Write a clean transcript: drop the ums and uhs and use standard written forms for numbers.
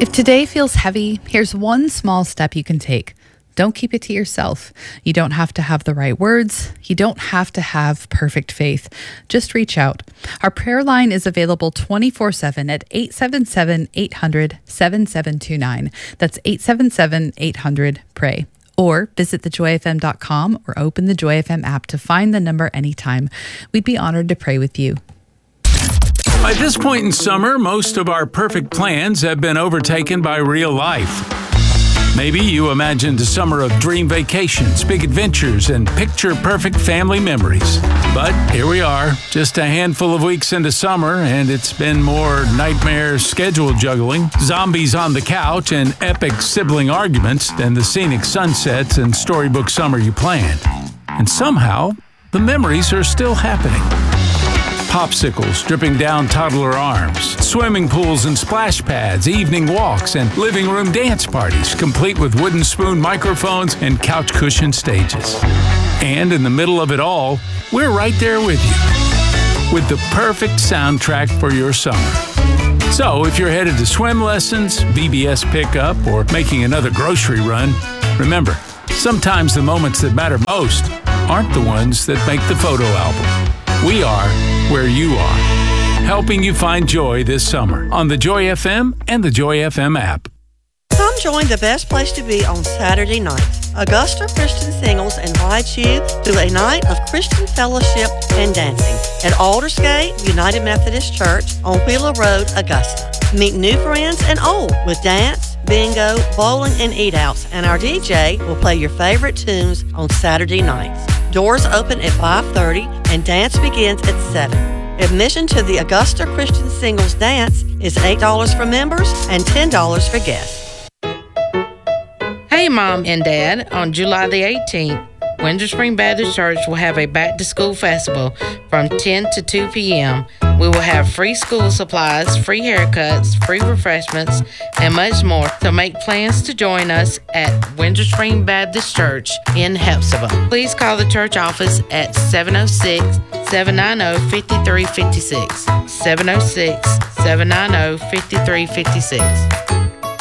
If today feels heavy, here's one small step you can take. Don't keep it to yourself. You don't have to have the right words. You don't have to have perfect faith. Just reach out. Our prayer line is available 24/7 at 877-800-7729. That's 877-800-PRAY. Or visit thejoyfm.com or open the Joy FM app to find the number anytime. We'd be honored to pray with you. By this point in summer, most of our perfect plans have been overtaken by real life. Maybe you imagined a summer of dream vacations, big adventures, and picture-perfect family memories. But here we are, just a handful of weeks into summer, and it's been more nightmare schedule juggling, zombies on the couch, and epic sibling arguments than the scenic sunsets and storybook summer you planned. And somehow, the memories are still happening. Popsicles dripping down toddler arms, swimming pools and splash pads, evening walks, and living room dance parties, complete with wooden spoon microphones and couch cushion stages. And in the middle of it all, we're right there with you, with the perfect soundtrack for your summer. So if you're headed to swim lessons, VBS pickup, or making another grocery run, remember, sometimes the moments that matter most aren't the ones that make the photo album. We are where you are, helping you find joy this summer on the Joy FM and the Joy FM app. Come join the best place to be on Saturday nights. Augusta Christian Singles invites you to a night of Christian fellowship and dancing at Aldersgate United Methodist Church on Wheeler Road, Augusta. Meet new friends and old with dance, bingo, bowling, and eat-outs, and our DJ will play your favorite tunes on Saturday nights. Doors open at 5:30 and dance begins at 7. Admission to the Augusta Christian Singles Dance is $8 for members and $10 for guests. Hey, Mom and Dad, on July the 18th, Windsor Spring Baptist Church will have a back-to-school festival from 10 to 2 p.m. We will have free school supplies, free haircuts, free refreshments, and much more. So make plans to join us at Windsor Spring Baptist Church in Hepzibah. Please call the church office at 706-790-5356. 706-790-5356.